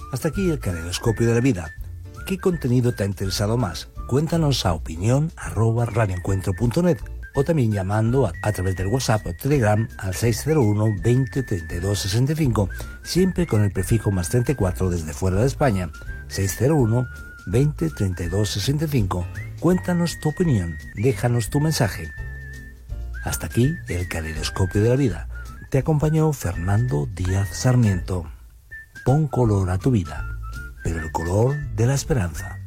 Hasta aquí el caleidoscopio de la vida. ¿Qué contenido te ha interesado más? Cuéntanos a opinión@radioencuentro.net o también llamando a través del WhatsApp o Telegram al 601 20 32 65, siempre con el prefijo más 34 desde fuera de España. 601 20 32 65. Cuéntanos tu opinión, déjanos tu mensaje. Hasta aquí el caleidoscopio de la vida. Te acompañó Fernando Díaz Sarmiento. Pon color a tu vida, pero el color de la esperanza.